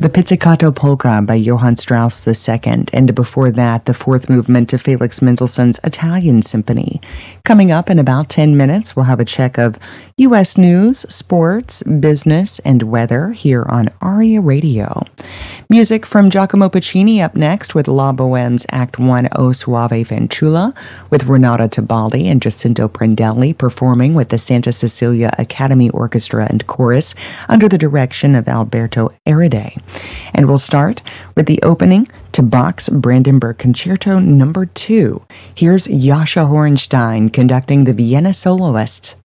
the Pizzicato Polka by Johann Strauss II, and before that, the fourth movement of Felix Mendelssohn's Italian Symphony. Coming up in about 10 minutes, we'll have a check of U.S. news, sports, business, and weather here on ARIA Radio. Music from Giacomo Puccini up next with La Boheme's Act 1 O Suave Fanciulla, with Renata Tebaldi and Jacinto Prandelli performing with the Santa Cecilia Academy Orchestra and Chorus under the direction of Alberto Erede. And we'll start with the opening to Bach's Brandenburg Concerto No. 2. Here's Jascha Horenstein conducting the Vienna Soloists.